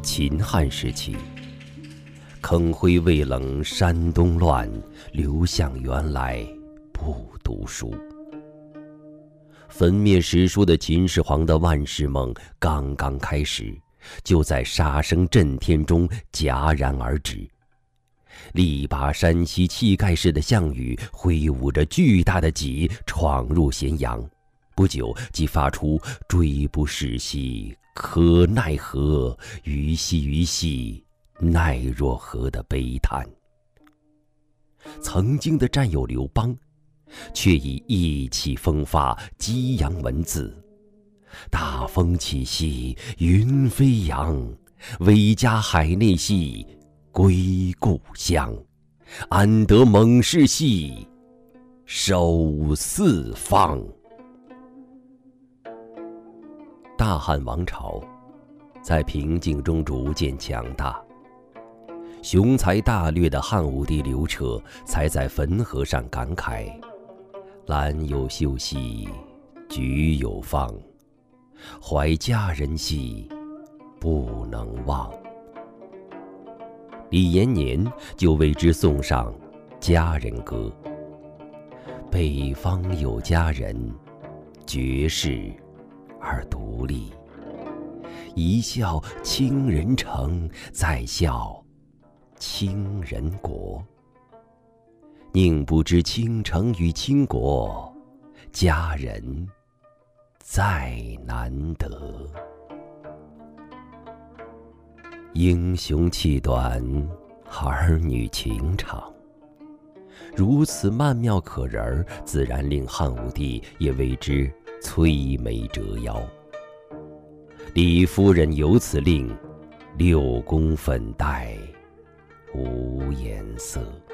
秦汉时期，坑灰未冷山东乱，刘向原来不读书。焚灭史书的秦始皇的万世梦刚刚开始，就在杀声震天中戛然而止。力拔山兮气盖世的项羽挥舞着巨大的戟闯入咸阳，不久即发出追不逝兮可奈何，虞兮虞兮奈若何的悲叹。曾经的战友刘邦却以意气风发激扬文字，大风起兮云飞扬，威加海内兮归故乡，安得猛士兮守四方。大汉王朝在平静中逐渐强大，雄才大略的汉武帝刘彻才在汾河上感慨：兰有秀兮菊有芳，怀佳人兮不能忘。李延年就为之送上佳人歌：北方有佳人，绝世而独立，一笑倾人城，再笑倾人国。宁不知倾城与倾国，佳人再难得。英雄气短，儿女情长，如此曼妙可人，自然令汉武帝也为之摧眉折腰。李夫人由此令，六宫粉黛无颜色。